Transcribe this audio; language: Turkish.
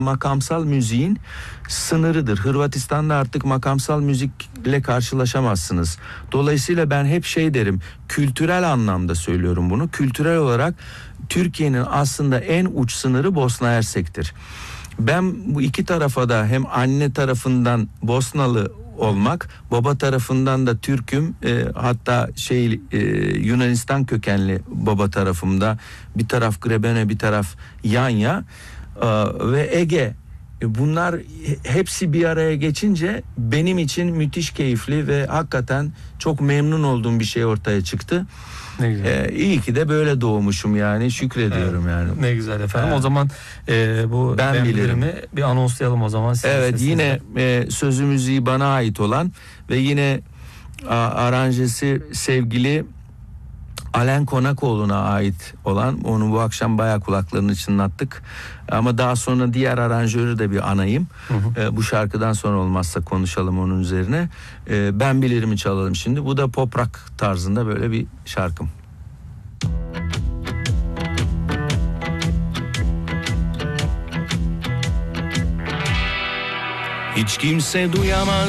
makamsal müziğin sınırıdır. Hırvatistan'da artık makamsal müzikle karşılaşamazsınız. Dolayısıyla ben hep şey derim, kültürel anlamda söylüyorum bunu. Kültürel olarak Türkiye'nin aslında en uç sınırı Bosna Hersek'tir. Ben bu iki tarafa da, hem anne tarafından Bosnalı olmak, baba tarafından da Türk'üm, hatta Yunanistan kökenli baba tarafımda, bir taraf Grebene, bir taraf Yanya ve Ege. Bunlar hepsi bir araya geçince benim için müthiş keyifli ve hakikaten çok memnun olduğum bir şey ortaya çıktı. Ne güzel. İyi ki de böyle doğmuşum yani, şükrediyorum yani. Ne güzel efendim. O zaman bu ben bilirimi bir anonslayalım o zaman. Evet, yine sözü müziği bana ait olan ve yine aranjesi sevgili Alen Konakoğlu'na ait olan, onu bu akşam bayağı kulaklarını çınlattık. Ama daha sonra diğer aranjörü de bir anayım. Bu şarkıdan sonra olmazsa konuşalım onun üzerine. Ben bilirimi çalalım şimdi. Bu da pop rock tarzında böyle bir şarkım. Hiç kimse duyamaz